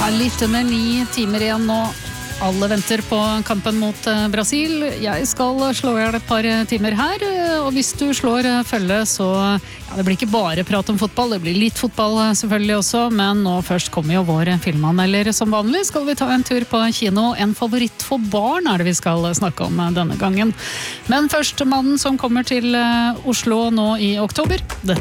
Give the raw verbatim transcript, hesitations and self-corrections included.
Litt under ni timer igjen nå. Alle venter på kampen mot Brasil. Jeg skal slå ihjel et par timer her, og hvis du slår følge, så ja, det blir ikke bare prat om fotball, det blir litt fotball selvfølgelig også, men nå først kommer jo vår filmanmelder som vanlig. Skal vi ta en tur på kino? En favoritt for barn er det vi skal snakke om denne gangen. Men først mannen som kommer til Oslo nå i oktober. Dette